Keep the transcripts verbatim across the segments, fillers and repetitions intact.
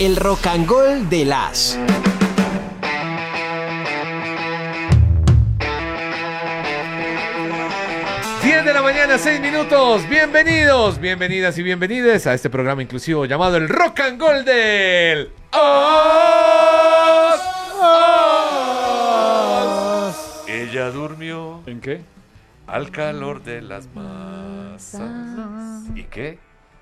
el Rock and Gold de las. diez de la mañana, seis minutos. Bienvenidos, bienvenidas y bienvenides a este programa inclusivo llamado el Rock and Gold del Os. Os. Ella durmió. ¿En qué? Al calor de las masas. ¿Y qué?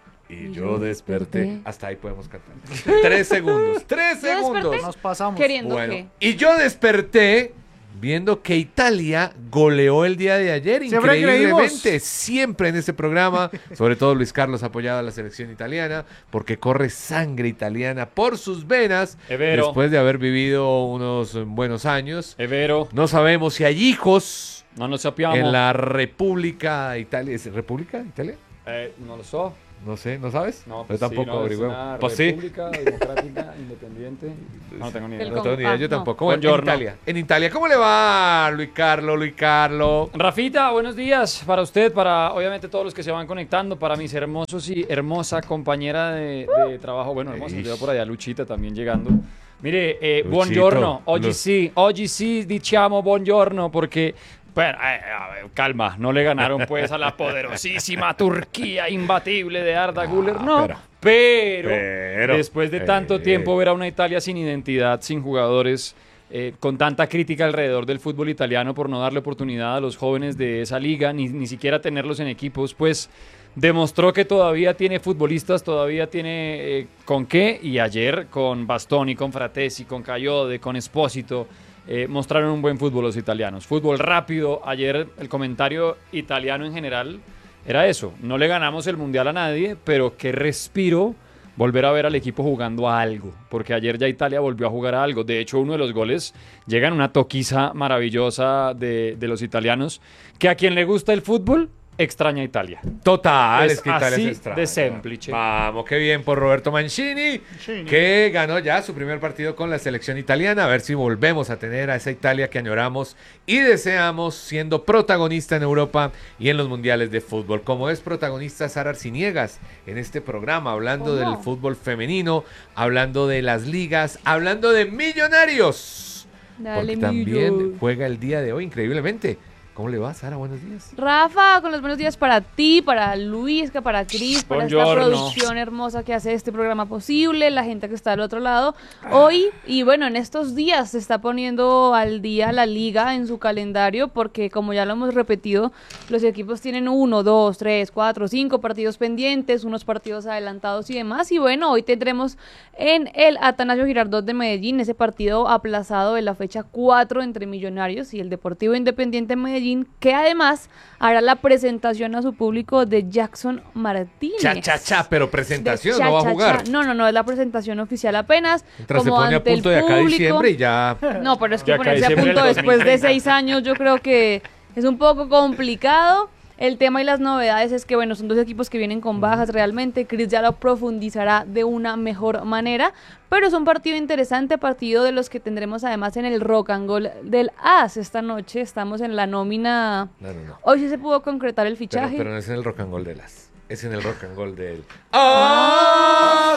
Y yo desperté. Hasta ahí podemos cantar. Tres segundos. Tres segundos. Nos pasamos. Queriendo Bueno, que... y yo desperté viendo que Italia goleó el día de ayer, Siempre increíblemente, creímos. siempre en este programa, sobre todo Luis Carlos apoyado a la selección italiana, porque corre sangre italiana por sus venas, Es vero. después de haber vivido unos buenos años. Es vero. No sabemos si hay hijos No nos sappiamo. en la República Italia. ¿Es República Italia? Eh, non lo so. No sé, ¿no sabes? No, Yo pues tampoco sí, no, es averigüé. una Pues sí. república democrática, independiente. No tengo ni idea. El No tengo ni idea, yo Ah, no. tampoco. Bueno, en Buongiorno. Italia. En Italia, ¿cómo le va, Luis Carlos, Luis Carlos? Rafita, buenos días para usted, para obviamente todos los que se van conectando, para mis hermosos y hermosa compañera de, de trabajo. Bueno, hermosa, Ish. yo por allá Luchita también llegando. Mire, eh, Luchito, buongiorno, oggi Lu- sì, oggi sì diciamo buongiorno porque... Bueno, eh, a ver, calma, no le ganaron pues a la poderosísima Turquía imbatible de Arda Güler, no. pero- Pero, pero, después de tanto eh, tiempo ver a una Italia sin identidad, sin jugadores, eh, con tanta crítica alrededor del fútbol italiano por no darle oportunidad a los jóvenes de esa liga, ni, ni siquiera tenerlos en equipos, pues demostró que todavía tiene futbolistas, todavía tiene eh, con qué, y ayer con Bastoni, con Fratesi, con Caiode, con Espósito, eh, mostraron un buen fútbol los italianos. Fútbol rápido, ayer el comentario italiano en general era eso, no le ganamos el Mundial a nadie, pero qué respiro volver a ver al equipo jugando a algo, porque ayer ya Italia volvió a jugar a algo. De hecho, uno de los goles llega en una toquiza maravillosa de, de los italianos, que a quien le gusta el fútbol, extraña a Italia. Total, es, Es que Italia así se extraña. de semplice. Vamos, qué bien por Roberto Mancini, que ganó ya su primer partido con la selección italiana. A ver si volvemos a tener a esa Italia que añoramos y deseamos, siendo protagonista en Europa y en los mundiales de fútbol. Como es protagonista Sara Arciniegas en este programa, hablando ¿Cómo? del fútbol femenino, hablando de las ligas, hablando de millonarios. Dale, Porque también Millo. juega el día de hoy, increíblemente. ¿Cómo le va, Sara? Buenos días. Rafa, con los buenos días para ti, para Luisca, para Cris, para esta Buongiorno. producción hermosa que hace este programa posible, la gente que está al otro lado. Hoy, y bueno, en estos días se está poniendo al día la liga en su calendario, porque como ya lo hemos repetido, los equipos tienen uno, dos, tres, cuatro, cinco partidos pendientes, unos partidos adelantados y demás. Y bueno, hoy tendremos en el Atanasio Girardot de Medellín ese partido aplazado de la fecha cuatro entre Millonarios y el Deportivo Independiente Medellín, que además hará la presentación a su público de Jackson Martínez. Cha, cha, cha, pero presentación, De no va a cha, cha, jugar. cha. No, no, no, es la presentación oficial apenas. Mientras se como pone a ante el punto de acá a público. diciembre y ya. No, pero es De que acá a ponerse a diciembre punto del después de dos mil treinta. seis años, yo creo que es un poco complicado. El tema y las novedades es que, bueno, son dos equipos que vienen con bajas realmente. Chris ya lo profundizará de una mejor manera, pero es un partido interesante, partido de los que tendremos además en el Rock and Roll del A S esta noche. Estamos en la nómina. No, no, no. Hoy sí se pudo concretar el Pero, fichaje. pero no es en el rock and roll de las. Es en el rock and roll del. ¡As!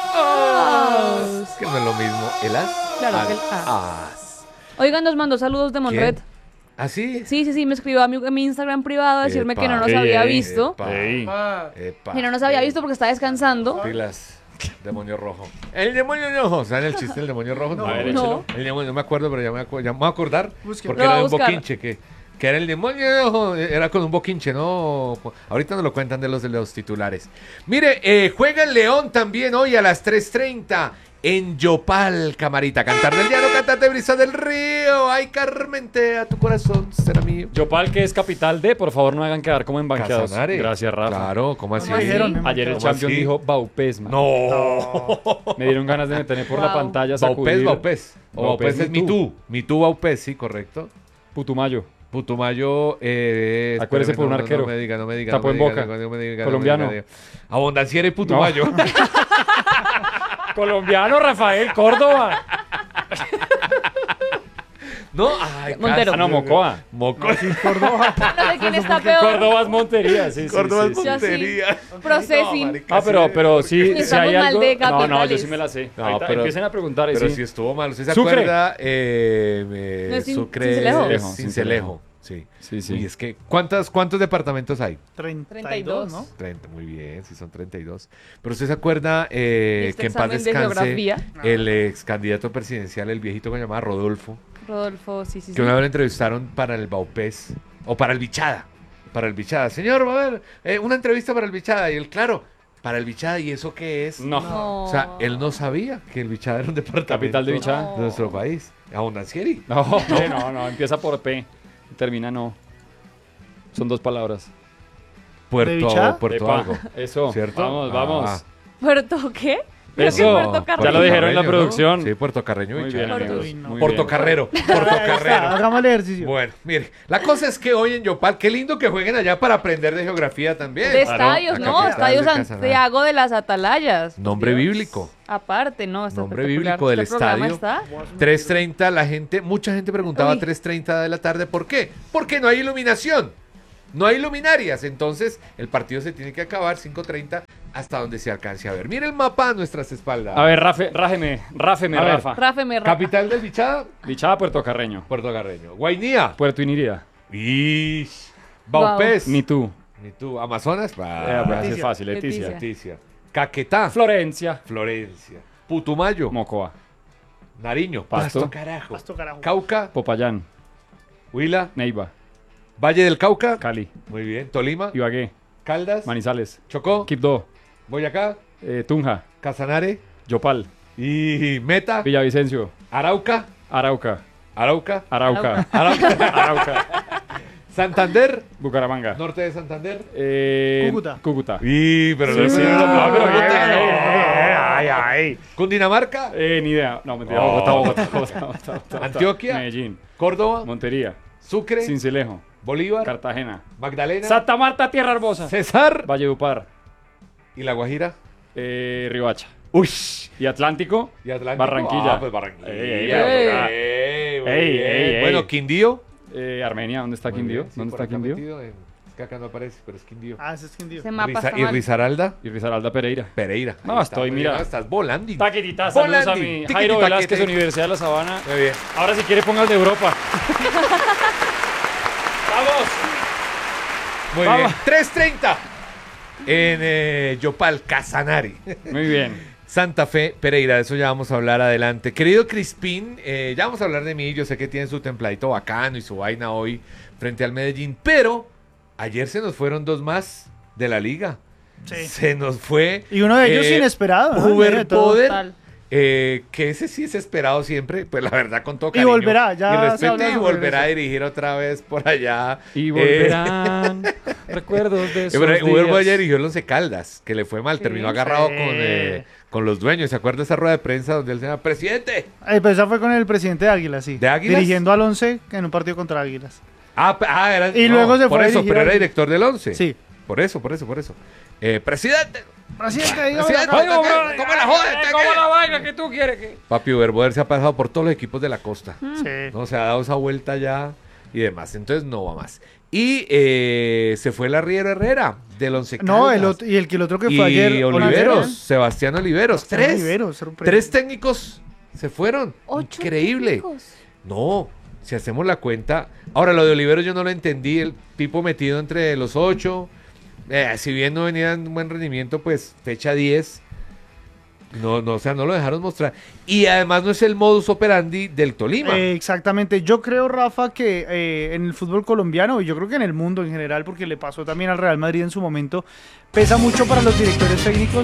¡As! Que no es lo mismo. ¿El as? Claro Al que el as. Oigan, nos mandó saludos de Monred. ¿Ah, sí? Sí, sí, sí, me escribió a mi, a mi Instagram privado a decirme Epa, que no nos ey, había ey, visto. Epa, Ey. epa, Que no nos había ey. visto porque está descansando. Pilas. Demonio rojo. El demonio rojo. ¿Saben el chiste del demonio rojo? A ver, No. échelo. El demonio, no me acuerdo, pero ya me, acu- ya me voy a acordar. Lo Porque voy a era un buscar. boquinche que, que era el demonio rojo. Era con un boquinche, ¿no? Ahorita nos lo cuentan de los de los titulares. Mire, eh, juega el León también hoy a las tres treinta en Yopal, Camarita. Cantar del llano, cántate brisa del río. Ay, Carmentea, tu corazón será mío. Yopal, que es capital de, por favor no hagan quedar como embanqueados. Casanare. Gracias, Rafa. Claro, ¿cómo así? ¿Cómo así? Ayer el ¿Cómo champion así? dijo Baupés, man. No. Me dieron ganas de meterme por la Wow. pantalla, Baupés, sacudir. Baupés. O Baupés, Baupés es Mi mi Tú. tú. Mi tú, Baupés, sí, correcto. Putumayo. Putumayo, eh, Acuérdese espéreme, por un no, no, arquero. No me diga, no me diga. Tapó no en me Boca. diga, no me diga, Colombiano. no me diga. Abondanciera y Putumayo. Colombiano Rafael Córdoba. No, ay, Montero. Ah, no, Mocoa. Mocoa. Sí, Córdoba. No sé quién está peor. Córdoba es Montería, sí, sí, Córdoba sí, es sí. Yo sí. Montería. Processing. No, marica, Ah, pero, sí, pero porque- sí, si Estamos hay mal algo... de No, no, yo capitales. sí me la sé. No, Ahorita pero- empiecen a preguntar. y Pero sí. si estuvo mal. ¿Usted se Sucre. acuerda? Eh, eh, No es Cin- Sucre. Cincelejo. Cincelejo, Cincelejo. Sí. Sí, sí. Y es que, ¿cuántas, ¿cuántos departamentos hay? treinta y dos, ¿no? treinta, muy bien, sí son treinta y dos. Pero usted se acuerda eh, Este que en paz examen de descanse geografía. el ex candidato presidencial, el viejito que se llamaba Rodolfo, Rodolfo, sí, sí, sí. que una vez lo entrevistaron para el Baupés, o para el Bichada, para el Bichada. Señor, va a ver, eh, una entrevista para el Bichada. Y él, claro, para el Bichada, ¿y eso qué es? No. No. O sea, él no sabía que el Bichada era un departamento Capital de Bichada. de nuestro país. Abundancieri. No, hombre, no, no, empieza por P, termina no. Son dos palabras. Puerto, Bichada? Puerto Epa, algo. Eso, ¿Cierto? vamos, Ah. vamos. ¿Puerto qué? Creo Eso, que Puerto ya Carreño. lo dijeron en la ¿no? producción. Sí, Puerto Carreño. Muy Bichada. bien, amigos. Uy, no. muy Puerto bien. Carrero. Puerto Ahí está, Carrero. hagamos el ejercicio. Bueno, mire, la cosa es que hoy en Yopal, qué lindo que jueguen allá para aprender de geografía también. De Claro, estadios, la ¿no? capital Estadios de Casanare. Santiago de las Atalayas. por Nombre Dios. bíblico. Aparte, ¿no? Está Nombre espectacular. bíblico del Este programa estadio. está. tres treinta, la gente, mucha gente preguntaba Uy. tres treinta de la tarde, ¿por qué? Porque no hay iluminación, no hay luminarias, entonces el partido se tiene que acabar cinco treinta hasta donde se alcance a ver. Mire el mapa a nuestras espaldas. A ver, Rafe, rájeme, ráfeme, A ver. Rafa. Rafe me rafa. Capital del Bichada, Bichada, Puerto Carreño. Puerto Carreño. Guainía, Puerto Inirida. Ish. Baupés, Ni tú. ni tú. Amazonas, Eh, bah. pues, así es Leticia. fácil, Leticia. Leticia. Leticia. Caquetá, Florencia. Florencia. Putumayo, Mocoa. Nariño, Pasto. Pasto, carajo. Pasto, carajo. Cauca, Popayán. Huila, Neiva. Valle del Cauca. Cali. Muy bien. Tolima, Ibagué. Caldas, Manizales. Chocó, Quibdó. Boyacá, eh, Tunja. Casanare Yopal. y Meta, Villavicencio. Arauca, Arauca. Arauca, Arauca. Arauca, Arauca. Santander, Bucaramanga. norte de Santander. Eh, Cúcuta. Cúcuta. Y, pero Sí, no sí, sé, no, no, pero no, bien, no, bien, no. ay, ay. Cundinamarca, Eh, ni idea. No, mentira. Oh. Bogotá, Bogotá, Bogotá, Bogotá, Bogotá. Antioquia. Medellín. Córdoba, Montería. Sucre, Cincelejo. Bolívar, Cartagena. Magdalena, Santa Marta, Tierra Hermosa. César Valledupar. y La Guajira. Eh, Riohacha. Uy. Y Atlántico. Y Atlántico. Barranquilla. Ah, pues Barranquilla. Ey, ey, Ey, ey. muy Ey, bien. ey, ey. Bueno, Quindío. Eh, Armenia. ¿Dónde está Muy Quindío? bien, sí, ¿Dónde por está acá Quindío? metido en- es que acá no aparece, pero es Quindío. Ah, ese es Quindío. Ese mapa Riza- está y mal. Risaralda, Y Risaralda Pereira. Pereira. No, Ahí estoy, muy mira. bien, no, estás volando. Taquitita, saludos a Volandi, mi tiquiti, Jairo Velázquez, taquete. Universidad de La Sabana. Muy bien. Ahora si quiere ponga el de Europa. ¡Vamos! Muy Vamos. bien. tres treinta en eh, Yopal, Casanare. Muy bien. Santa Fe, Pereira, de eso ya vamos a hablar adelante. Querido Crispín, eh, ya vamos a hablar de mí. Yo sé que tiene su templadito bacano y su vaina hoy frente al Medellín, pero ayer se nos fueron dos más de la liga. Sí. Se nos fue. Y uno de ellos eh, inesperado, ¿no? Uber De todo. Poder, Total. eh, que ese sí es esperado siempre, pues la verdad con todo Y cariño. volverá, ya y se respeto, habla y sobre volverá eso. a dirigir otra vez por allá. Y Eh, volverán recuerdos de Eh, esos pero Uber días. Boyer dirigió el Once Caldas, que le fue mal, Sí. terminó agarrado Sí. con, eh, con los dueños. ¿Se acuerda esa rueda de prensa donde él se llama presidente? Eh, pues esa fue con el presidente de Águilas, sí. ¿De Águilas? Dirigiendo al once en un partido contra Águilas. Ah, pe- ah, era, Y luego se por fue a eso, dirigir pero era al- director del Once. Sí. Por eso, por eso, por eso. Eh, presidente. Presidente, dígame Presidente. acá. Ay, no, bro, ¿Cómo la joda, eh, este ¿Cómo qué? la vaina que tú quieres que...? Papi Uber Boyer se ha pasado por todos los equipos de la costa. Sí. No, se ha dado esa vuelta ya y demás. Entonces no va más. Y eh, se fue la Riera Herrera del Once Caldas. No, el otro, y el que el otro que fue y ayer. Oliveros, Sebastián Oliveros. Sebastián Tres. Oliveros, sorprendente. Tres técnicos se fueron. Ocho Increíble. técnicos. No, si hacemos la cuenta. Ahora, lo de Oliveros yo no lo entendí. El tipo metido entre los ocho. Eh, si bien no venía en buen rendimiento, pues fecha diez. No, no, o sea, no lo dejaron mostrar. Y además no es el modus operandi del Tolima. Eh, exactamente. Yo creo, Rafa, que eh, en el fútbol colombiano, y yo creo que en el mundo en general, porque le pasó también al Real Madrid en su momento, pesa mucho para los directores técnicos,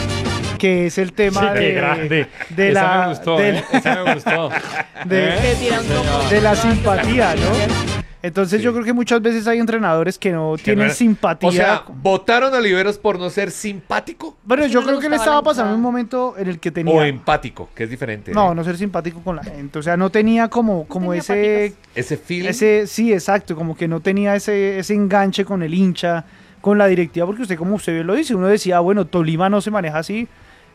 que es el tema Sí, de, qué grande. de Esa la, me gustó, de, ¿eh? Esa me gustó. de- ¿Eh? Que tira un poco. de la simpatía, ¿no? Entonces Sí. yo creo que muchas veces hay entrenadores que no Que tienen no era- simpatía. O sea, votaron a Oliveros por no ser simpático Bueno, yo no creo le que le gustaba estaba la pasando hinchada. un momento en el que tenía... o empático, que es diferente. No, ¿eh? no ser simpático con la gente. O sea, no tenía como, como tenía ese... paticas. Ese feeling. Ese, sí, exacto, como que no tenía ese, ese enganche con el hincha, con la directiva, porque usted, como usted bien lo dice, uno decía, ah, bueno, Tolima no se maneja así,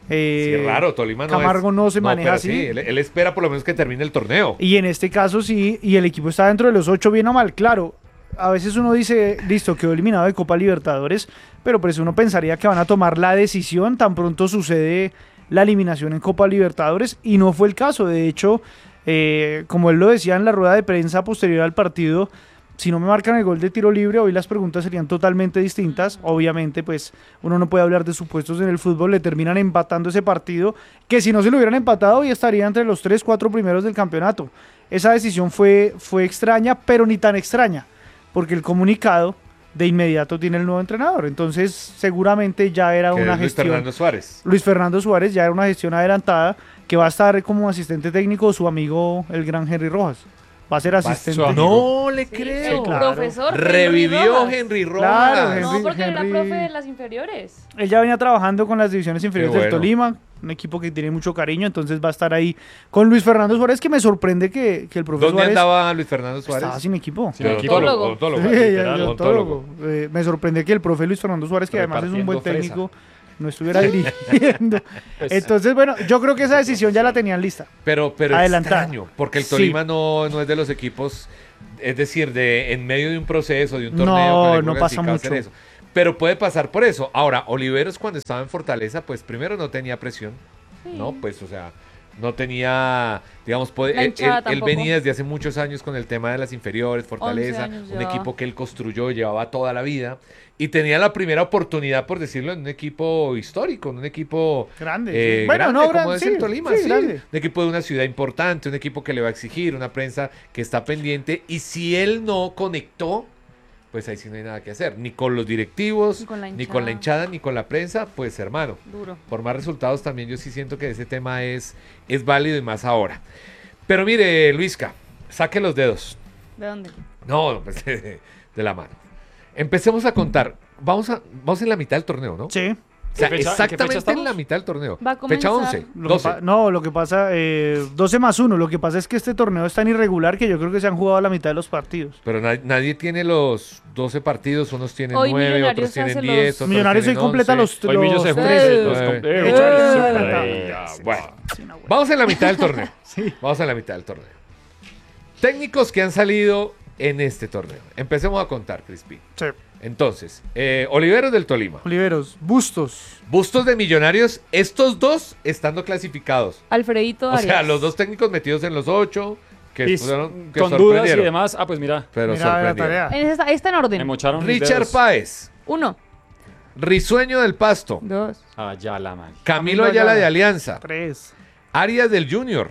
Eh, Sí, raro, Tolima no Camargo es- no se maneja pero así. sí, él, él espera por lo menos que termine el torneo. Y en este caso sí, y el equipo está dentro de los ocho, bien o mal. Claro, a veces uno dice, listo, quedó eliminado de Copa Libertadores, pero pues uno pensaría que van a tomar la decisión tan pronto sucede la eliminación en Copa Libertadores, y no fue el caso. De hecho, eh, como él lo decía en la rueda de prensa posterior al partido, si no me marcan el gol de tiro libre, hoy las preguntas serían totalmente distintas. Obviamente, pues uno no puede hablar de supuestos en el fútbol, le terminan empatando ese partido, que si no se lo hubieran empatado, hoy estaría entre los tres, cuatro primeros del campeonato. Esa decisión fue, fue extraña, pero ni tan extraña, porque el comunicado de inmediato tiene el nuevo entrenador. Entonces, seguramente ya era Que una es Luis gestión. Fernando Suárez. Luis Fernando Suárez ya era una gestión adelantada, que va a estar como asistente técnico su amigo el gran Henry Rojas. Va a ser asistente. su amigo. No le Sí, creo. el claro. profesor Henry Revivió Rojas. Henry Rojas. Claro, No, Henry- porque era Henry- profe de las inferiores. Él ya venía trabajando con las divisiones inferiores Qué del bueno. Tolima, un equipo que tiene mucho cariño, entonces va a estar ahí con Luis Fernando Suárez, que me sorprende que, que el profesor ¿Dónde Suárez andaba Luis Fernando Suárez? estaba sin equipo. Sin De equipo. odontólogo, Odontólogo. odontólogo, Sí, ya, literal, ya, odontólogo. odontólogo. Eh, me sorprende que el profe Luis Fernando Suárez, que además es un buen Repartiendo técnico, no estuviera dirigiendo. Pues, Entonces, bueno, yo creo que esa decisión ya la tenían lista. Pero, pero Adelantada. extraño, porque el Sí. Tolima no, no es de los equipos, es decir, de en medio de un proceso, de un No, torneo, que le no juegan pasa sin hacer mucho. eso. Pero puede pasar por eso. Ahora, Oliveros cuando estaba en Fortaleza, pues primero no tenía presión, ¿no? Pues, o sea, no tenía, digamos, puede- La él, hinchada él- él tampoco. venía desde hace muchos años con el tema de las inferiores, Fortaleza, años un llevaba. equipo que él construyó, llevaba toda la vida, y tenía la primera oportunidad, por decirlo, en un equipo histórico, en un equipo Grande. eh, sí. Bueno, grande, no, como grande, es sí, el Tolima, sí, sí, grande. un equipo de una ciudad importante, un equipo que le va a exigir, una prensa que está pendiente, y si él no conectó, pues ahí sí no hay nada que hacer, ni con los directivos, Ni con la ni con la hinchada. hinchada, ni con la prensa, pues hermano, Duro. por más resultados también yo sí siento que ese tema es, es válido y más ahora. Pero mire, Luisca, saque los dedos. ¿De dónde? No, pues, de, de la mano. Empecemos a contar. Vamos, a, vamos en la mitad del torneo, ¿no? Sí. O sea, ¿Qué fecha- en qué fecha exactamente en estamos? la mitad del torneo. Va a Fecha comenzar. once, Lo que doce. pa- no, lo que pasa, eh, doce más uno. Lo que pasa es que este torneo es tan irregular que yo creo que se han jugado la mitad de los partidos. Pero na- nadie tiene los doce partidos, unos tienen Hoy nueve, otros Millonarios tienen hace diez, los- otros Millonarios hoy tienen completa once. los, Hoy los Millo se juega. trece. Los nueve. com- eh, Eh, Millonarios se eh, completa. Ay, ya, Sí, bueno. sí, no, bueno. Vamos en la mitad del torneo. Sí. Vamos en la mitad del torneo. Técnicos que han salido en este torneo. Empecemos a contar, Crispín. Sí. Entonces, eh, Oliveros del Tolima. Oliveros, Bustos. Bustos de Millonarios, estos dos estando clasificados. Alfredito O Arias. sea, los dos técnicos metidos en los ocho, que, Y fueron- que con dudas y sorprendieron. demás. Ah, pues mira, Pero Mira la sorprendieron. tarea. En esta, está en me orden. mocharon mis Richard dedos. Páez, Uno, Risueño del Pasto, dos, Ayala, man. Camilo Camilo Ayala Ayala. de Alianza, Tres. Arias del Junior,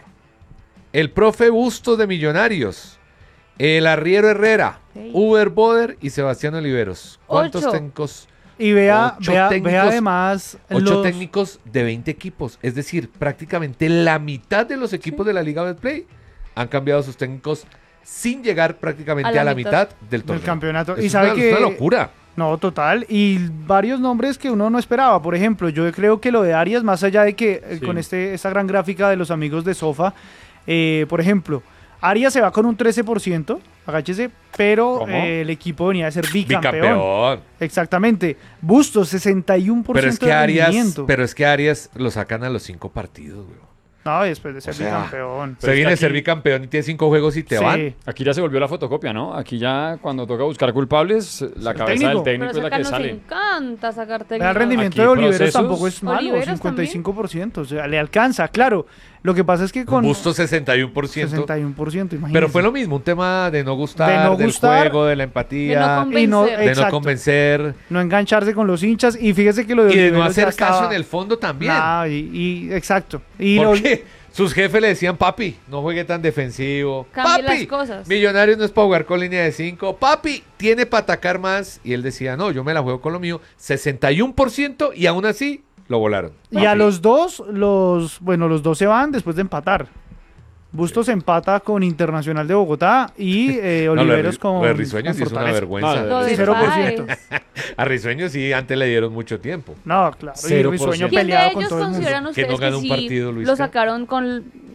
el profe Bustos de Millonarios, el Arriero Herrera, Seis. Uber Boder y Sebastián Oliveros. ¿Cuántos Ocho. técnicos? Y vea, Ocho vea, técnicos, vea además Ocho los- técnicos de veinte equipos. Es decir, prácticamente la mitad de los equipos de la Liga Betplay han cambiado sus técnicos sin llegar prácticamente a A la, la mitad, mitad. del torneo. campeonato. Es Y sabe una, que- es una locura. No, total. Y varios nombres que uno no esperaba. Por ejemplo, yo creo que lo de Arias, más allá de que eh, Sí. con este, esta gran gráfica de los amigos de Sofa, eh, por ejemplo, Arias se va con un trece por ciento, agáchese, pero ¿Cómo? eh, el equipo venía a ser bicampeón. Bicampeón. Exactamente. Bustos, sesenta y uno por ciento Pero es que de Arias, rendimiento. pero es que Arias lo sacan a los cinco partidos, güey. No, después de ser O sea, bicampeón. Se es viene que a ser aquí- bicampeón y tiene cinco juegos y te Sí. van. Aquí ya se volvió la fotocopia, ¿no? Aquí ya cuando toca buscar culpables, la el cabeza técnico. del Pero técnico es acá la que nos sale. encanta sacar Vea, técnicos. el rendimiento Aquí de Oliveros procesos- tampoco es malo, Oliveros cincuenta y cinco por ciento. O sea, le alcanza, claro. Lo que pasa es que con Bustos sesenta y uno por ciento. sesenta y uno por ciento, imagínese. Pero fue lo mismo, un tema de no gustar, De no del gustar, juego, de la de empatía, no y no, convencer. de no exacto, convencer no engancharse con los hinchas. Y fíjese que lo de y de no Oliveros ya hacer caso estaba- en el fondo también. Nah, y, y- exacto. Y lo- Porque sus jefes le decían, papi, no juegue tan defensivo. Cambie Papi, las cosas. Millonarios no es para jugar con línea de cinco. Papi, tiene para atacar más. Y él decía, no, yo me la juego con lo mío. sesenta y uno por ciento y aún así lo volaron. y a los dos, los bueno, los dos se van después de empatar. Bustos empata con Internacional de Bogotá y eh, No, lo de Oliveros Ri- con, lo de Risueño con sí es una Fortaleza. vergüenza. No, Lo de Sí, cero por ciento. Páez. A Risueño sí, antes le dieron mucho tiempo. No, claro. Y Cero por Risueño ciento. ¿Quién de peleado con ellos todo el mundo. consideran Que ustedes no que, ganó un sí partido, Luis, lo ¿qué? sacaron con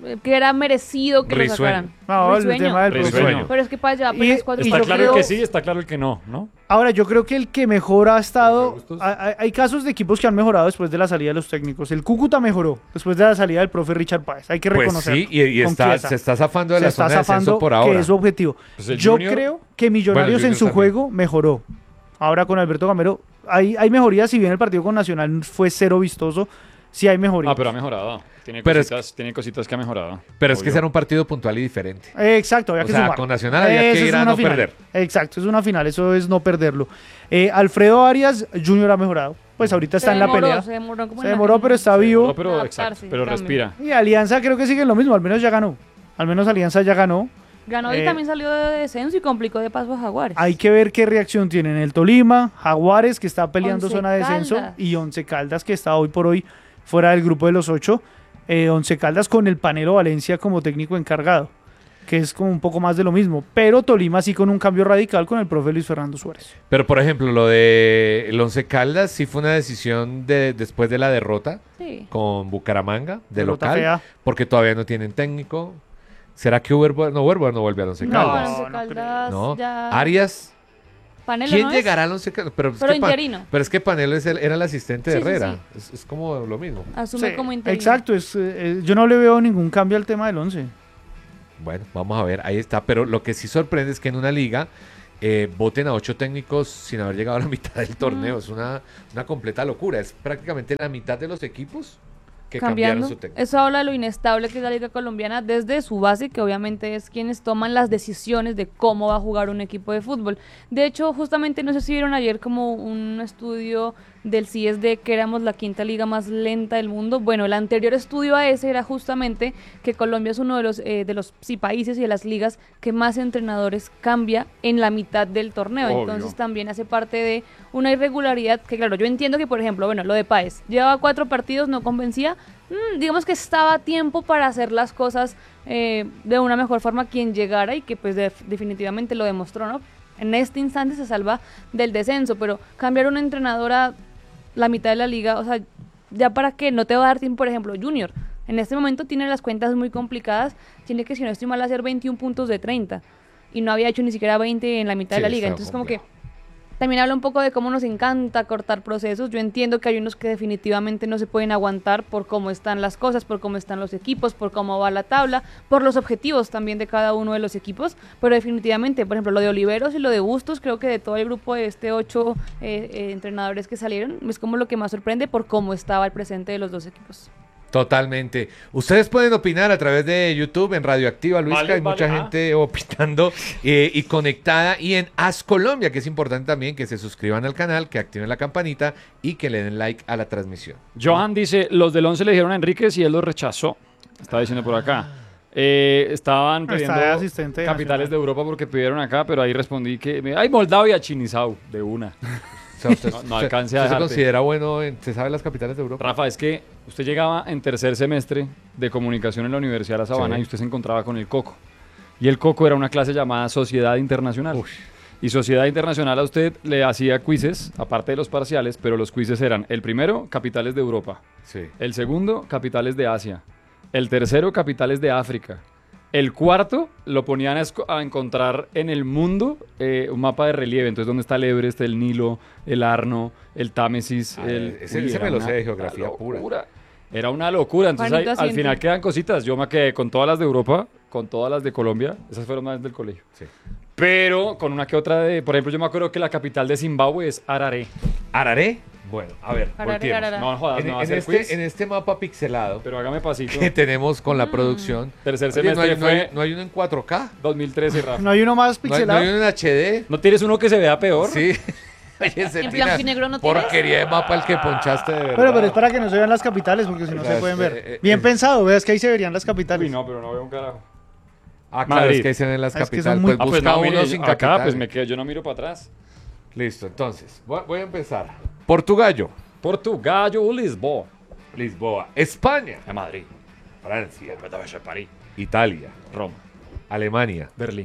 eh, que era merecido que Risueño. lo sacaran. No, el Risueño. tema del Risueño. profesional. Pero es que para allá Y- apenas cuatro y Está yo claro creo- el que sí, está claro el que no, ¿no? Ahora, yo creo que el que mejor ha estado... gustos. Hay, hay- hay casos de equipos que han mejorado después de la salida de los técnicos. El Cúcuta mejoró después de la salida del profe Richard Páez. Hay que Pues reconocerlo. sí, y, y con está, Chiesa. se está zafando de Se la está zona de descenso zafando, por que ahora. es su objetivo. Pues el Yo Junior- creo que Millonarios Bueno, el en su Junior juego mejoró. Ahora con Alberto Gamero hay, hay mejorías. Si bien el partido con Nacional fue cero vistoso, sí hay mejorías. Ah, pero ha mejorado. Tiene Pero es- cositas, tiene cositas que ha mejorado. Pero es que Obvio. será un partido puntual y diferente. Eh, Exacto, había O que sea, sumar. con Nacional había que Eso es ir a una no final. perder. Exacto, es una final, eso es no perderlo. Eh, Alfredo Arias Junior ha mejorado. Pues ahorita está Se en la demoró, pelea. Se demoró, como Se en la- demoró, pero está vivo. No, pero, Adaptarse exacto, pero también. respira. Y Alianza creo que sigue lo mismo, al menos ya ganó. Al menos Alianza ya ganó. Ganó Eh, y también salió de descenso y complicó de paso a Jaguares. Hay que ver qué reacción tienen el Tolima, Jaguares, que está peleando Once zona de descenso, Caldas. y Once Caldas, que está hoy por hoy fuera del grupo de los ocho. Eh, Once Caldas con el Panero Valencia como técnico encargado, que es como un poco más de lo mismo. Pero Tolima sí con un cambio radical con el profe Luis Fernando Suárez. Pero, por ejemplo, lo de el Once Caldas sí fue una decisión de después de la derrota Sí. con Bucaramanga, de Derrota local, fea. porque todavía no tienen técnico. ¿Será que Uber no, Uber no vuelve al Once No, No, Caldas? Once no Caldas No. ya... Arias, Panelo, ¿quién ¿no es? llegará al Once Caldas? Pero, es Pero que Pa- interino. pero es que Panelo es el- era el asistente de Sí, sí, Herrera. sí. Es, es como lo mismo. Asume Sí, como interino. exacto, es, eh, eh, yo no le veo ningún cambio al tema del once. Bueno, vamos a ver, ahí está. Pero lo que sí sorprende es que en una liga eh, voten a ocho técnicos sin haber llegado a la mitad del torneo. Es una, una completa locura. Es prácticamente la mitad de los equipos que Cambiando. cambiaron su técnico. Eso habla de lo inestable que es la liga colombiana desde su base, que obviamente es quienes toman las decisiones de cómo va a jugar un equipo de fútbol. De hecho, justamente no sé si vieron ayer como un estudio del C I S D que éramos la quinta liga más lenta del mundo. Bueno, el anterior estudio a ese era justamente que Colombia es uno de los eh, de los sí, países y de las ligas que más entrenadores cambia en la mitad del torneo. Obvio. Entonces también hace parte de una irregularidad que, claro, yo entiendo que, por ejemplo, bueno, lo de Páez, llevaba cuatro partidos, no convencía. Mm, digamos que estaba a tiempo para hacer las cosas eh, de una mejor forma quien llegara y que pues def- definitivamente lo demostró, ¿no? En este instante se salva del descenso, pero cambiar un entrenador a la mitad de la liga, o sea, ya para qué, no te va a dar tiempo, por ejemplo, Junior. En este momento tiene las cuentas muy complicadas, tiene que, si no estoy mal, hacer veintiún puntos de treinta y no había hecho ni siquiera veinte en la mitad Sí, de la liga, está entonces como que complejo. también habla un poco de cómo nos encanta cortar procesos. Yo entiendo que hay unos que definitivamente no se pueden aguantar por cómo están las cosas, por cómo están los equipos, por cómo va la tabla, por los objetivos también de cada uno de los equipos, pero definitivamente, por ejemplo, lo de Oliveros y lo de Bustos, creo que de todo el grupo de este ocho eh, eh, entrenadores que salieron, es como lo que más sorprende por cómo estaba el presente de los dos equipos. Totalmente. Ustedes pueden opinar a través de YouTube en Radioactiva, Luisca. Vale, Hay mucha vale, ah. gente opinando eh, y conectada. Y en As Colombia, que es importante también que se suscriban al canal, que activen la campanita y que le den like a la transmisión. Johan dice, los del once le dijeron a Enríquez y él lo rechazó. Está diciendo por acá. Eh, estaban Está de pidiendo asistente de capitales Nacional. de Europa porque pidieron acá, pero ahí respondí que... ¡Ay, Moldavia, Chinisau! De una. O sea, usted, No- no usted- alcance a usted se dejarte. considera bueno, en- ¿se sabe las capitales de Europa? Rafa, es que usted llegaba en tercer semestre de comunicación en la Universidad de La Sabana Sí. y usted se encontraba con el Coco. Y el Coco era una clase llamada Sociedad Internacional. Uy. Y Sociedad Internacional a usted le hacía quizzes, aparte de los parciales, pero los quizzes eran el primero, capitales de Europa. Sí. El segundo, capitales de Asia. El tercero, capitales de África. El cuarto, lo ponían a, esco- a encontrar en el mundo eh, un mapa de relieve. Entonces, ¿dónde está el Everest, el Nilo, el Arno, el Támesis? Ah, el, ese- Uy, ese era me lo una- sé de geografía una pura. locura. Era una locura. Entonces, Juanito ahí- al asiente. final quedan cositas. Yo me quedé con todas las de Europa, con todas las de Colombia. Esas fueron más del colegio. Sí. Pero con una que otra de... Por ejemplo, yo me acuerdo que la capital de Zimbabue es Harare. ¿Araré? Bueno, a ver, Harare, volteemos. Harare. No jodas, En, me va a en hacer quiz. este, en este mapa pixelado Pero hágame pasito. que tenemos con Mm. la producción. Tercer Oye, no, semestre hay, no hay- fue no hay uno en cuatro K. dos mil trece, Rafa. ¿No hay uno más No hay, no pixelado? hay uno en H D. ¿No tienes uno que se vea peor? Sí. Oye, se ¿En tira blanco y negro no tienes? porquería de mapa el que ponchaste de verdad. Pero, pero es para que no se vean las capitales, porque si no O sea, se pueden es- ver. eh, eh, Bien eh. pensado, veas que ahí se verían las capitales. Uy, no, pero no veo un carajo. Ah, claro, Madrid. es que dicen en las Es que capitales. son muy- Pues Ah, pues busca no, mire, uno sin acá capitales. pues me quedo, yo no miro para atrás. Listo, entonces, voy, voy a empezar. Portugallo, Portugal, Lisboa. Lisboa, España, A Madrid. Francia, París. Italia, Roma. Alemania. Berlín.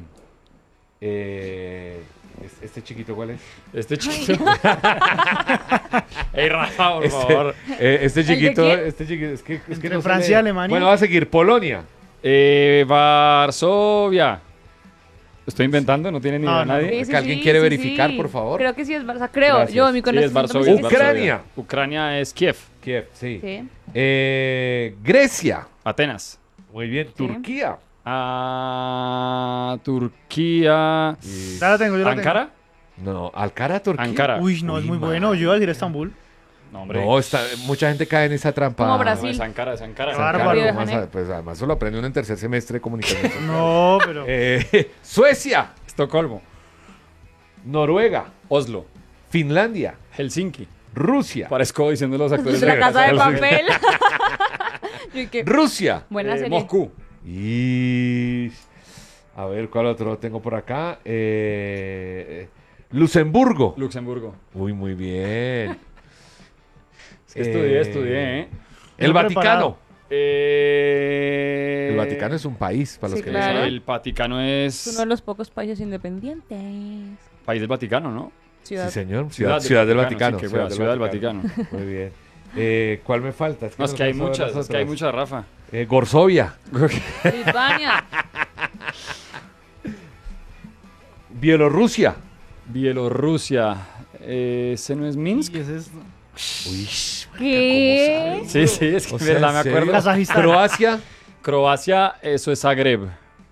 Eh, es- ¿Este chiquito cuál es? Este chiquito. Ey, Rafa, por Este, favor. eh, este de chiquito, quién? este chiquito, es que, es que Entre no se Francia y lee. Alemania. Bueno, va a seguir Polonia, Eh, Varsovia. Estoy inventando, no tiene ni idea No, no. nadie. ¿Que alguien quiere verificar, por favor? Creo que sí es Barça, creo. Gracias. Yo, mi Sí, es conocimiento me Varsovia. es dice que Ucrania. Varsovia. Ucrania es Kiev. Kiev, sí. sí. Eh, Grecia. Atenas. Muy bien. Turquía. Ah, Turquía. Y- Ya la tengo, yo la tengo. ¿Ankara? No, Ankara, Turquía. Ankara. Uy, no, es Uy, muy man. bueno. Yo iba a decir Estambul. No, hombre. No, está, mucha gente cae en esa trampa. Como No, Brasil. es Ankara, es Ankara. Qué es Ankara. bárbaro. Claro, Río de más Janeiro. a- pues además solo aprende uno en tercer semestre de comunicación. No, pero. Eh, Suecia, Estocolmo. Noruega, Oslo. Finlandia, Helsinki. Rusia, Parezco diciendo los actores La casa de Papel. papel. Yo que- Rusia Buena Eh, serie. Moscú. y a ver cuál otro tengo por acá. Eh, Luxemburgo. Luxemburgo. Uy, muy bien. Es que estudié, Eh, estudié, ¿eh? El Bien Vaticano. preparado. Eh, El Vaticano es un país, para los Sí, que claro. no saben. El Vaticano Es es... uno de los pocos países independientes. País del Vaticano, ¿no? Ciudad. Sí, señor. Ciudad, Ciudad del Vaticano. sí, qué wea, Ciudad del Vaticano. Muy bien. Eh, ¿Cuál me falta? No, es que hay muchas, es que hay muchas, Rafa. Eh, Gorsovia, Lituania. Bielorrusia. Bielorrusia. Eh, ¿Ese no es Minsk? Y ese es- Uy, ¿Qué? Sí, sí, es que O de sea, verdad ¿en me serio? acuerdo. Kazajistán. Croacia. Croacia, eso es Zagreb.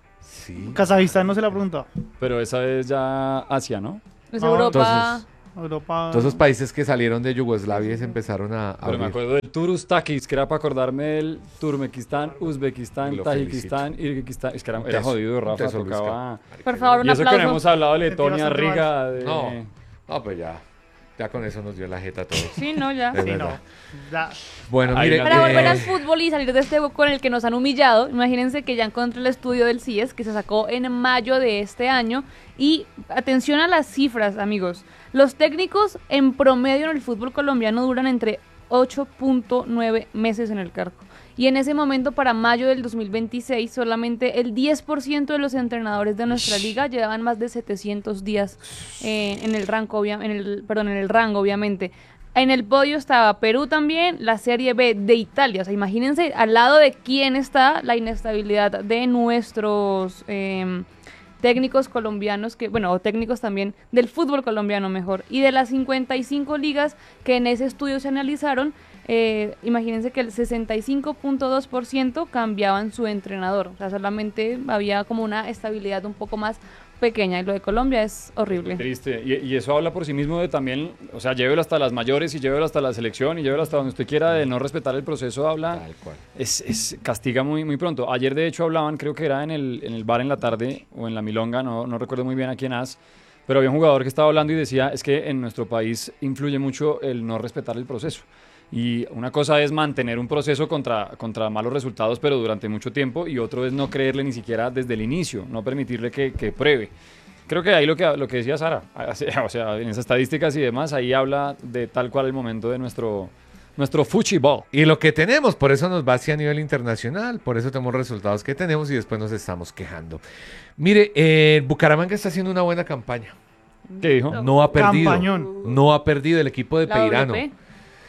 Sí. Kazajistán no se la preguntó. Pero esa es ya Asia, ¿no? Es No, Europa. entonces- Europa. Todos esos países que salieron de Yugoslavia y se empezaron a Pero me abrir. acuerdo del Turustakis, que era para acordarme del Turmekistán, Uzbekistán, Lo Tajikistán, Irguistán. Es que era, Un era teso, jodido, un Rafa, teso, Luis tocaba... Por favor, un Y eso que no aplauso. hemos hablado de Metió Letonia, bastante Riga, de... No. No, pues ya. Ya con eso nos dio la jeta a todos. Sí, no, ya. Es Sí, no. verdad. Ya. Bueno, Hay mire. una- Para eh, volver al fútbol y salir de este hueco con el que nos han humillado, imagínense que ya encontré el estudio del C I E S que se sacó en mayo de este año. Y atención a las cifras, amigos. Los técnicos en promedio en el fútbol colombiano duran entre ocho punto nueve meses en el cargo. Y en ese momento, para mayo del dos mil veintiséis, solamente el diez por ciento de los entrenadores de nuestra liga llevaban más de setecientos días eh, en el rango, obvia- en el, perdón, en el rango, obviamente. En el podio estaba Perú también, la Serie B de Italia. O sea, imagínense al lado de quién está la inestabilidad de nuestros eh, técnicos colombianos, que bueno, o técnicos también del fútbol colombiano mejor. Y de las cincuenta y cinco ligas que en ese estudio se analizaron, eh, imagínense que el sesenta y cinco punto dos por ciento cambiaban su entrenador. O sea, solamente había como una estabilidad un poco más pequeña. Y lo de Colombia es horrible. Triste. Y, y eso habla por sí mismo de también, o sea, llévelo hasta las mayores y llévelo hasta la selección y llévelo hasta donde usted quiera, de no respetar el proceso, habla... Tal cual. Es, es- castiga muy, muy pronto. Ayer, de hecho, hablaban, creo que era en el, en el bar en la tarde o en la Milonga, no, no recuerdo muy bien a quién as, pero había un jugador que estaba hablando y decía, es que en nuestro país influye mucho el no respetar el proceso. Y una cosa es mantener un proceso contra, contra malos resultados, pero durante mucho tiempo, y otro es no creerle ni siquiera desde el inicio, no permitirle que, que pruebe. Creo que ahí lo que, lo que decía Sara, o sea, en esas estadísticas y demás, ahí habla de tal cual el momento de nuestro, nuestro fútbol. Y lo que tenemos, por eso nos va hacia a nivel internacional, por eso tenemos resultados que tenemos y después nos estamos quejando. Mire, eh, Bucaramanga está haciendo una buena campaña. ¿Qué dijo? No ha perdido. Campañón. No ha perdido el equipo de La Peirano. W P.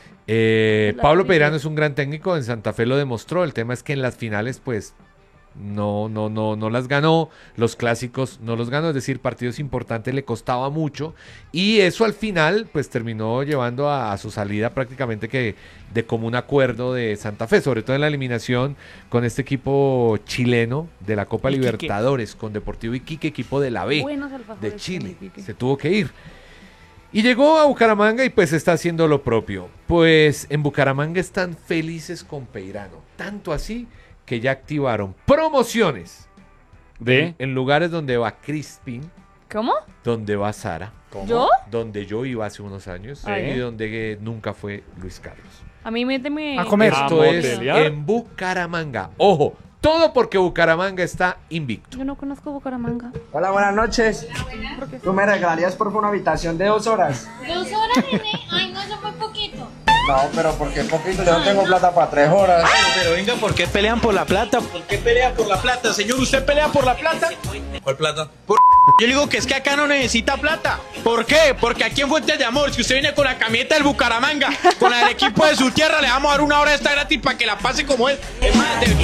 Eh, La Pablo W P. Peirano es un gran técnico, en Santa Fe lo demostró. El tema es que en las finales, pues, no, no, no, no las ganó. Los clásicos no los ganó, es decir, partidos importantes le costaba mucho. Y eso al final, pues, terminó llevando a, a su salida prácticamente que de común acuerdo de Santa Fe, sobre todo en la eliminación con este equipo chileno de la Copa Iquique. Libertadores, con Deportivo Iquique, equipo de la B Buenos alfajores de Chile. con Iquique. Se tuvo que ir. Y llegó a Bucaramanga y pues está haciendo lo propio. Pues en Bucaramanga están felices con Peirano. Tanto así que ya activaron promociones ¿De? en lugares donde va Crispin, ¿Cómo? donde va Sara, ¿Yo? donde yo iba hace unos años Ay. y donde eh, nunca fue Luis Carlos. A mí méteme... A comer. Esto ¿A es motelear? en Bucaramanga. Ojo, todo porque Bucaramanga está invicto. Yo no conozco Bucaramanga. Hola, buenas noches. ¿Tú me regalarías por favor una habitación de dos horas? ¿Dos horas, nene? Ay, no, eso fue poquito. No, pero ¿por qué poquito? Yo no tengo plata para tres horas. Pero venga, ¿por qué pelean por la plata? ¿Por qué pelea por la plata? Señor, ¿usted pelea por la plata? ¿Cuál plata? Por... Yo le digo que es que acá no necesita plata. ¿Por qué? Porque aquí en Fuentes de Amor, si usted viene con la camiseta del Bucaramanga, con la del equipo de su tierra, le vamos a dar una hora extra gratis para que la pase como es. Es más, de...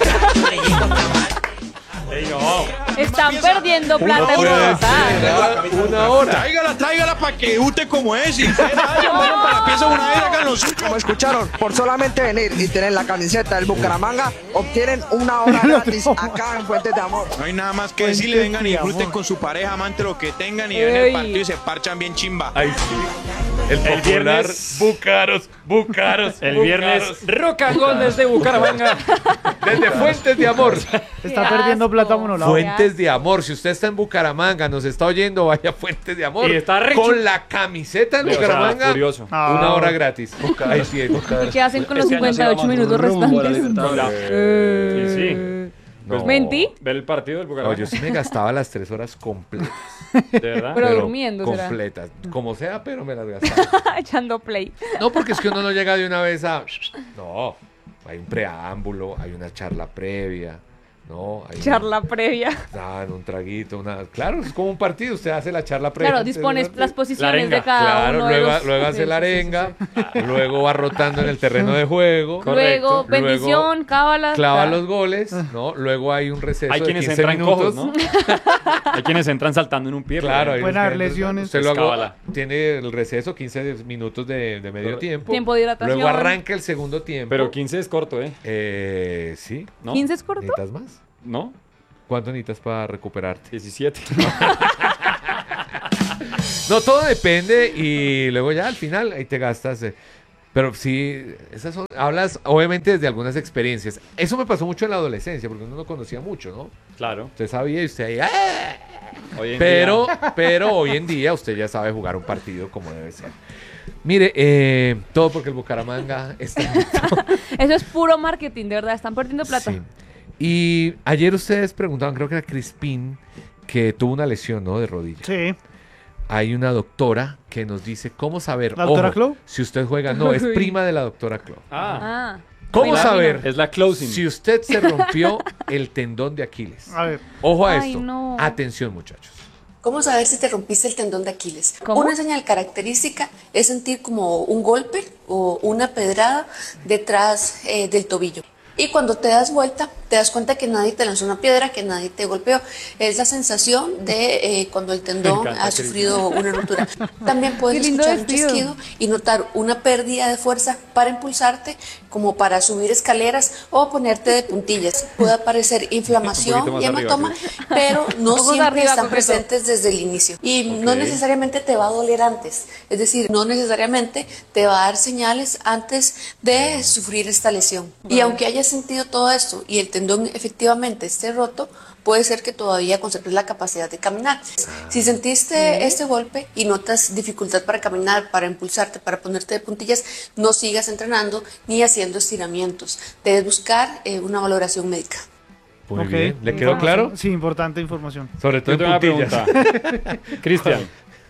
Ey, no. Están perdiendo plata en puede Bogotá. Una hora. Tráigala, tráigala para que ute como es. Y bueno, para la pieza una vez hagan los suyos. Como escucharon, por solamente venir y tener la camiseta del Bucaramanga, obtienen una hora gratis acá en Fuentes de Amor. No hay nada más que decirle, vengan y disfruten con su pareja, amante, lo que tengan y ven Ey. el partido y se parchan bien chimba. Ay, sí. El El popular viernes- Bucaros, Bucaros. El Bucaros. viernes, Rock and Roll desde Bucaramanga. Desde Fuentes de Amor. Está Qué perdiendo asco. plata monolado. Fuentes de Amor. Si usted está en Bucaramanga, nos está oyendo, vaya a Fuentes de Amor. Y está re con chu- la camiseta del O sea, Bucaramanga. furioso. Ah. Una hora gratis. Ahí sí, ¿Y qué hacen con los Este año cincuenta y ocho se llama minutos rumbo a la restantes? Libertadores. Eh, Sí, sí. No. ¿Mentí? Ver el partido del No, Bucaramanga. yo sí me gastaba las tres horas completas. ¿De verdad? Pero durmiendo, ¿será? completas. Como sea, pero me las gastaba. Echando play. No, porque es que uno no llega de una vez a... No, hay un preámbulo, hay una charla previa, ¿no? Hay Charla previa. Ah, un traguito, una... Claro, es como un partido, usted hace la charla previa. Claro, antes de dispones una- las posiciones arenga. de cada Claro, uno de luego, los... luego hace Sí, la sí, sí, arenga, sí. luego va rotando en el terreno de juego. Luego, Correcto. bendición, cábala. Clava ta- los goles, ¿no? Luego hay un receso Hay de quienes quince entran minutos. cojos, ¿no? Hay quienes entran saltando en un pie. Claro, hay Pueden unos haber que entran- lesiones. Usted luego Cábala. tiene el receso, quince minutos de, de medio Correcto. tiempo. Tiempo de hidratación. Luego arranca el segundo tiempo. Pero quince es corto, ¿eh? Eh, sí. ¿No? ¿quince es corto? ¿Necesitas más? ¿No? ¿Cuánto necesitas para recuperarte? diecisiete. No, todo depende y luego ya al final ahí te gastas. eh, Pero sí, esas son, hablas obviamente desde algunas experiencias. Eso me pasó mucho en la adolescencia porque uno no conocía mucho, ¿no? Claro. Usted sabía y usted ahí... ¡ah! Hoy en Pero, día- pero hoy en día usted ya sabe jugar un partido como debe ser. Mire, eh, todo porque el Bucaramanga está... Eso es puro marketing, de verdad. Están perdiendo plata. Sí. Y ayer ustedes preguntaban, creo que era Crispín, que tuvo una lesión, ¿no? De rodilla. Sí. Hay una doctora que nos dice cómo saber, ¿La doctora ojo, Clau? si usted juega, no, es prima de la doctora Clau. Ah, Ah. ¿Cómo me imagino. saber es la closing. si usted se rompió el tendón de Aquiles? A ver. Ojo a Ay, esto. no. Atención, muchachos. ¿Cómo saber si te rompiste el tendón de Aquiles? ¿Cómo? Una señal característica es sentir como un golpe o una pedrada detrás eh, del tobillo. Y cuando te das vuelta, te das cuenta que nadie te lanzó una piedra, que nadie te golpeó. Es la sensación de eh, cuando el tendón encanta, ha sufrido una ruptura. También puedes Qué lindo escuchar un vestido. chasquido y notar una pérdida de fuerza para impulsarte, como para subir escaleras o ponerte de puntillas. Puede aparecer inflamación más y arriba, hematoma, pero no Ojos siempre arriba, están coqueto. presentes desde el inicio. Y no Ok. necesariamente te va a doler antes. Es decir, no necesariamente te va a dar señales antes de sufrir esta lesión. Y aunque hayas sentido todo esto y el tendón efectivamente esté roto, puede ser que todavía conserves la capacidad de caminar. Si sentiste este golpe y notas dificultad para caminar, para impulsarte, para ponerte de puntillas, no sigas entrenando ni haciendo estiramientos. Debes buscar eh, una valoración médica. Muy Ok. bien. ¿Le quedó Información. claro? Sí, importante información. Sobre todo Yo en tengo una puntillas. pregunta. Cristian,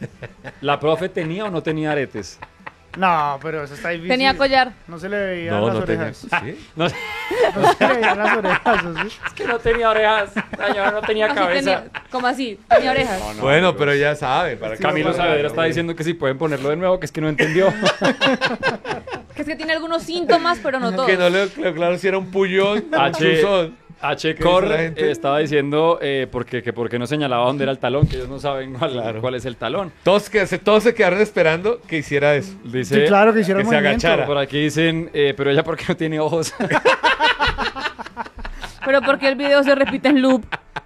¿la profe tenía o no tenía aretes? No, pero eso está difícil. Tenía collar. No se le veían No, las no tenía. orejas. ¿Sí? No, es No se le veían las orejas. ¿sí? que no tenía orejas. Señor, no tenía Así cabeza. tenía- como así, tenía orejas. No, no, Bueno, pero ya sabe. Para que Camilo no para- Saavedra está diciendo que si pueden ponerlo de nuevo, que es que no entendió. Que es que tiene algunos síntomas, pero no todos. Que no le quedó claro si era un pullón, un H, chuzón. H. ¿Qué dice la Corre gente? eh, estaba diciendo eh, porque, que porque no señalaba dónde era el talón, que ellos no saben cuál, Claro. cuál es el talón. Todos, que, se- todos se quedaron esperando que hiciera eso. Dice, Sí, claro que hicieron que el se movimiento. agachara. Por aquí dicen, eh, pero ella porque no tiene ojos. Pero porque el video se repite en loop.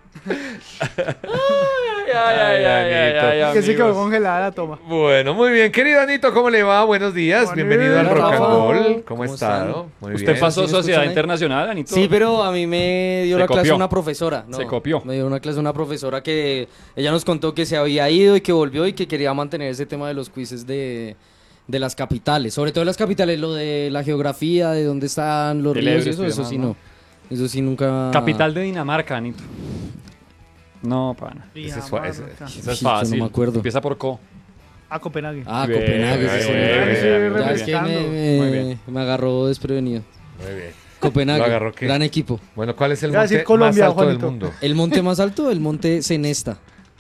ay, ay, ay, ay, ay, Que se quedó amigos. congelada la toma. Bueno, muy bien. Querido Anito, ¿cómo le va? Buenos días. Hola, Bienvenido al hola, Rock and Rafa. Roll. ¿Cómo, ¿Cómo ha estado? están? Muy ¿Usted bien. pasó ¿Sí me Sociedad escuchan ahí? Internacional, Anito? Sí, pero a mí me dio Se la clase copió. una profesora. No, Se copió. Me dio una clase una profesora que ella nos contó que se había ido y que volvió y que quería mantener ese tema de los quizzes de, de las capitales. Sobre todo las capitales, lo de la geografía, de dónde están los Del ríos y Everest eso, y eso demás, sí ¿no? no. Eso sí nunca... Capital de Dinamarca, Anito. No, pana. Ese es, ese- Eso es Sí, yo no fácil. me acuerdo. Empieza por Co. A Copenhague. Ah, Bien, Copenhague, bien, sí, bien, señor. bien, bien, Sí, bien, Ya es que me, me- Muy bien. me agarró desprevenido. Muy bien. Copenhague, ¿Lo agarró qué? gran equipo. Bueno, ¿cuál es el Iba a monte decir Colombia, más alto Juanito. del mundo? El monte más alto, el monte Cenesta.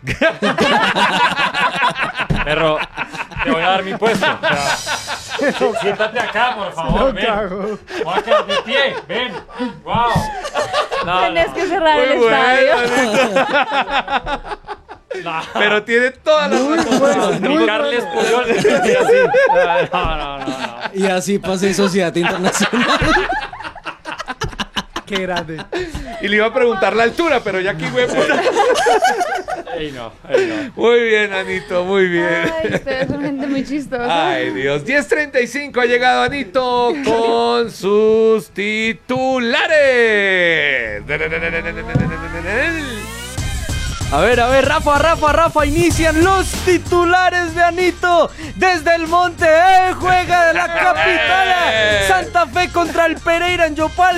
Perro, te voy a dar mi puesto. O sea, sí, siéntate acá, por favor. No ven. cago. Voy a quedar de pie. Ven. Wow. No, Tenés no. que cerrar el Muy bueno, estadio. No. Pero tiene todas las razones. Ni Carles Puyol se sentía así. No, no, no, no. Y así pasé Sociedad Internacional. Qué grande. Y le iba a preguntar la altura, pero ya aquí, güey. pues- Ey, no, ey, no. Muy bien, Anito, muy bien. Ay, ustedes son gente muy chistosa. Ay, Dios. diez treinta y cinco ha llegado Anito con sus titulares. A ver, a ver, Rafa, Rafa, Rafa, inician los titulares de Anito desde el monte. ¡Eh! Juega de la capital. Santa Fe contra el Pereira en Yopal.